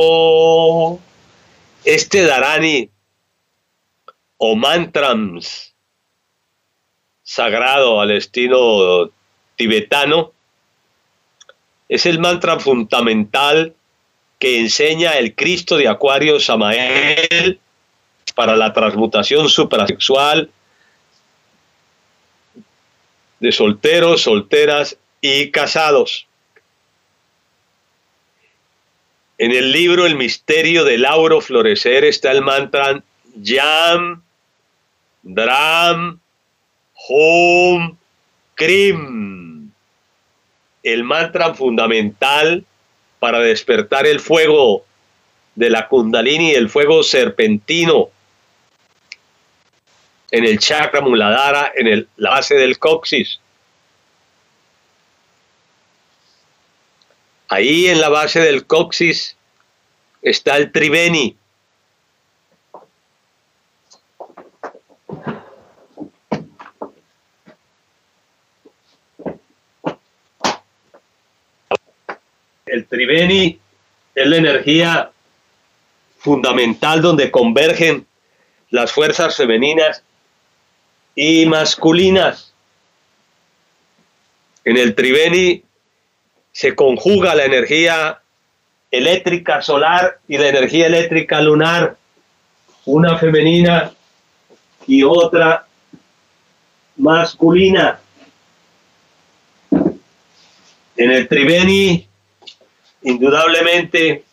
Este dharani o mantrams sagrado al estilo tibetano es el mantra fundamental que enseña el Cristo de Acuario Samael para la transmutación suprasexual de solteros, solteras y casados. En el libro El misterio del auro florecer está el mantra Yam, Dram, Hum, Krim, el mantra fundamental para despertar el fuego de la Kundalini, el fuego serpentino en el chakra Muladhara, en la base del coxis. Ahí en la base del coxis está el Triveni. El Triveni es la energía fundamental donde convergen las fuerzas femeninas y masculinas. En el Triveni se conjuga la energía eléctrica solar y la energía eléctrica lunar, una femenina y otra masculina. En el Triveni, indudablemente,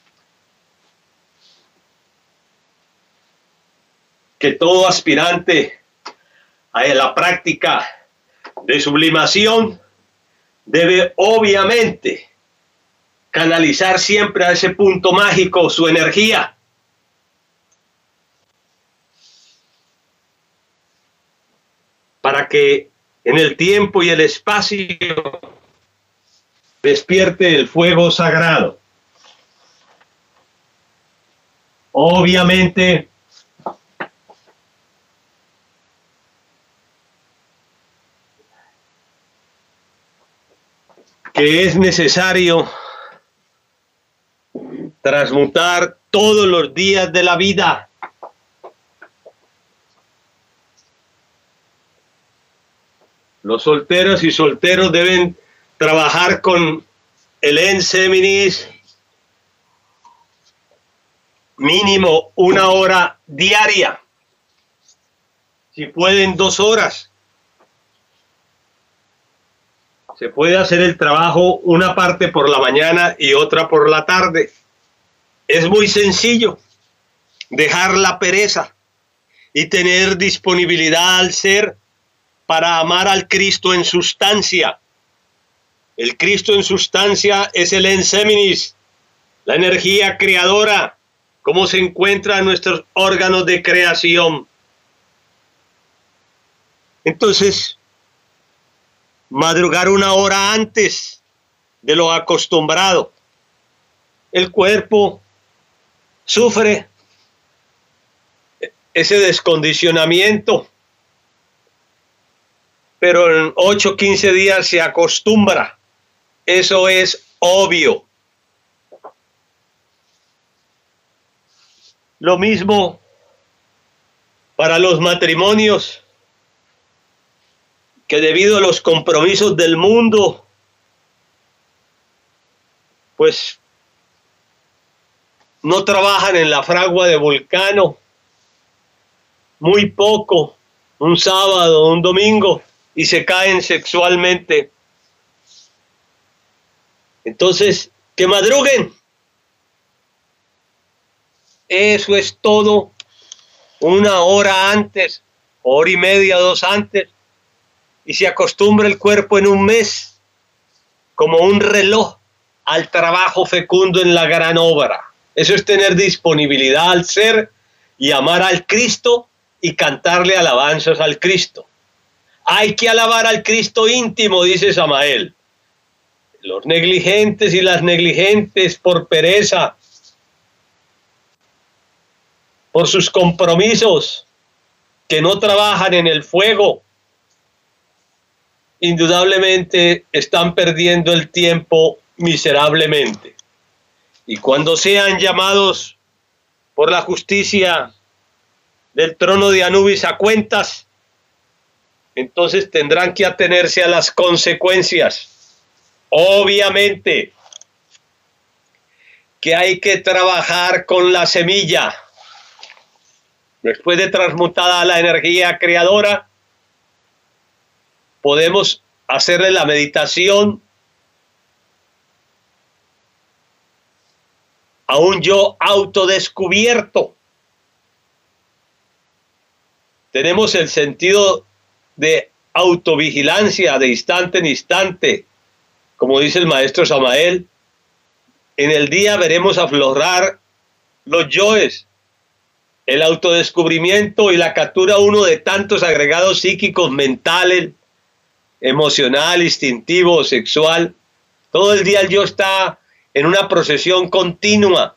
que todo aspirante a la práctica de sublimación debe obviamente canalizar siempre a ese punto mágico su energía. Para que en el tiempo y el espacio despierte el fuego sagrado. Obviamente, que es necesario transmutar todos los días de la vida. Los solteros y solteros deben trabajar con el Enseminis mínimo 1 hora diaria. Si pueden 2 horas. Se puede hacer el trabajo una parte por la mañana y otra por la tarde. Es muy sencillo. Dejar la pereza y tener disponibilidad al ser para amar al Cristo en sustancia. El Cristo en sustancia es el Enseminis, la energía creadora, cómo se encuentran nuestros órganos de creación. Entonces, madrugar 1 hora antes de lo acostumbrado. El cuerpo sufre ese descondicionamiento, pero en 8 o 15 días se acostumbra. Eso es obvio. Lo mismo para los matrimonios, que debido a los compromisos del mundo, pues no trabajan en la fragua de Vulcano, muy poco, un sábado, un domingo, y se caen sexualmente. Entonces, que madruguen. Eso es todo. 1 hora antes, 1 hora y media, 2 antes. Y se acostumbra el cuerpo en un mes, como un reloj, al trabajo fecundo en la gran obra. Eso es tener disponibilidad al ser y amar al Cristo y cantarle alabanzas al Cristo. Hay que alabar al Cristo íntimo, dice Samael. Los negligentes y las negligentes por pereza, por sus compromisos, que no trabajan en el fuego, indudablemente están perdiendo el tiempo miserablemente. Y cuando sean llamados por la justicia del trono de Anubis a cuentas, entonces tendrán que atenerse a las consecuencias. Obviamente que hay que trabajar con la semilla. Después de transmutada la energía creadora, podemos hacerle la meditación a un yo autodescubierto. Tenemos el sentido de autovigilancia de instante en instante. Como dice el maestro Samael, en el día veremos aflorar los yoes, el autodescubrimiento y la captura uno de tantos agregados psíquicos, mentales, emocional, instintivo, sexual. Todo el día el yo está en una procesión continua,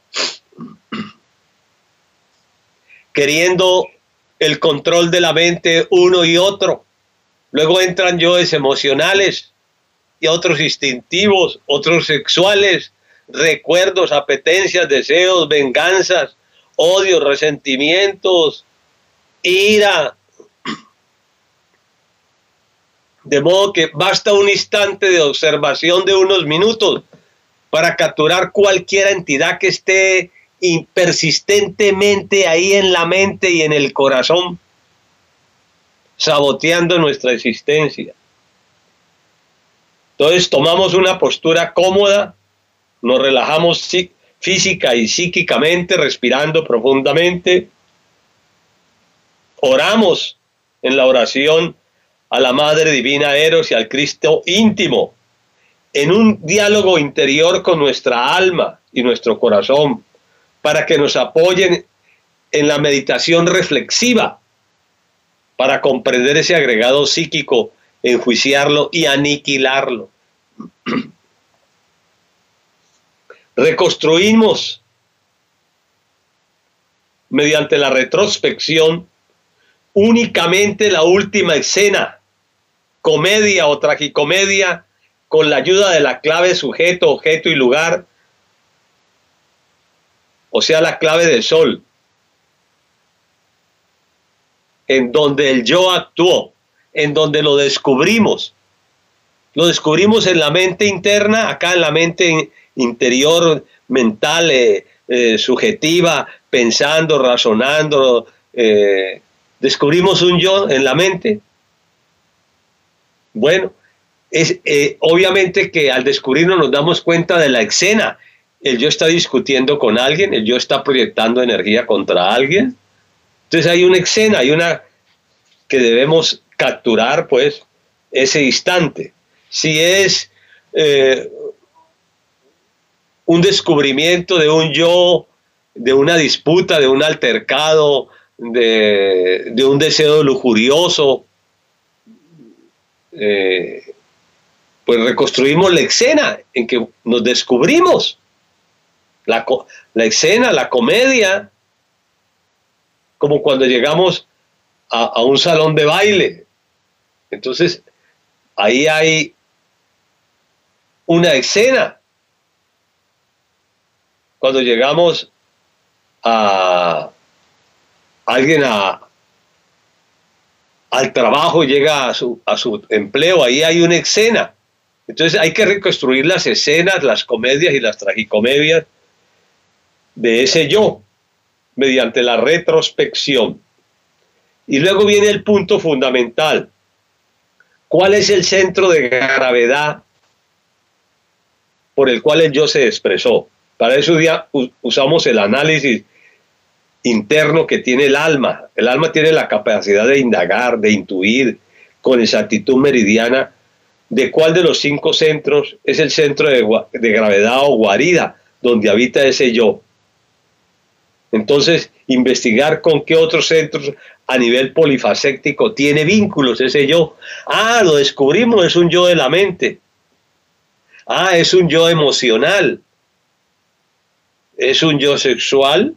queriendo el control de la mente uno y otro. Luego entran yoes emocionales y otros instintivos, otros sexuales, recuerdos, apetencias, deseos, venganzas, odios, resentimientos, ira. De modo que basta un instante de observación de unos minutos para capturar cualquier entidad que esté persistentemente ahí en la mente y en el corazón, saboteando nuestra existencia. Entonces tomamos una postura cómoda, nos relajamos física y psíquicamente, respirando profundamente, oramos en la oración a la Madre Divina Eros y al Cristo íntimo, en un diálogo interior con nuestra alma y nuestro corazón, para que nos apoyen en la meditación reflexiva, para comprender ese agregado psíquico, enjuiciarlo y aniquilarlo. Reconstruimos mediante la retrospección únicamente la última escena, comedia o tragicomedia, con la ayuda de la clave sujeto, objeto y lugar, o sea, la clave del sol, en donde el yo actuó, en donde lo descubrimos en la mente interna, acá en la mente interior, mental, subjetiva, pensando, razonando, descubrimos un yo en la mente. Bueno, es obviamente que al descubrirlo nos damos cuenta de la escena. El yo está discutiendo con alguien, el yo está proyectando energía contra alguien. Entonces hay una escena, hay una que debemos capturar, pues, ese instante. Si es un descubrimiento de un yo, de una disputa, de un altercado, de un deseo lujurioso, pues reconstruimos la escena en que nos descubrimos. La escena, la comedia, como cuando llegamos a un salón de baile. Entonces, ahí hay una escena. Cuando llegamos a alguien al trabajo, llega a su empleo, ahí hay una escena. Entonces hay que reconstruir las escenas, las comedias y las tragicomedias de ese yo, mediante la retrospección. Y luego viene el punto fundamental. ¿Cuál es el centro de gravedad por el cual el yo se expresó? Para eso ya usamos el análisis interno que tiene el alma. El alma tiene la capacidad de indagar, de intuir con exactitud meridiana de cuál de los 5 centros es el centro de gravedad o guarida donde habita ese yo. Entonces, investigar con qué otros centros a nivel polifacético tiene vínculos ese yo. Ah, lo descubrimos, es un yo de la mente. Ah, es un yo emocional. Es un yo sexual.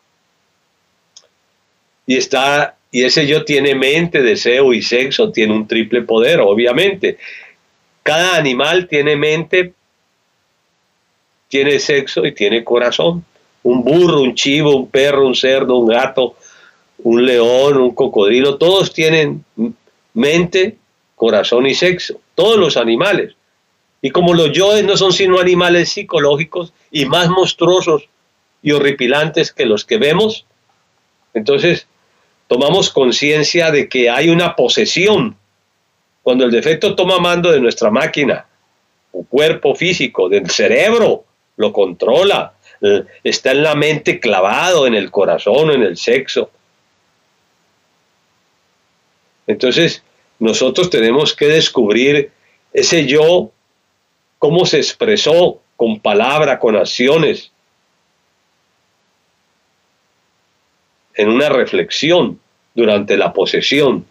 Y ese yo tiene mente, deseo y sexo, tiene un triple poder, obviamente. Cada animal tiene mente, tiene sexo y tiene corazón. Un burro, un chivo, un perro, un cerdo, un gato, un león, un cocodrilo, todos tienen mente, corazón y sexo, todos los animales. Y como los yoes no son sino animales psicológicos y más monstruosos y horripilantes que los que vemos, entonces tomamos conciencia de que hay una posesión. Cuando el defecto toma mando de nuestra máquina, o cuerpo físico, del cerebro, lo controla, está en la mente clavado, en el corazón, en el sexo. Entonces, nosotros tenemos que descubrir ese yo, cómo se expresó con palabra, con acciones, en una reflexión durante la posesión.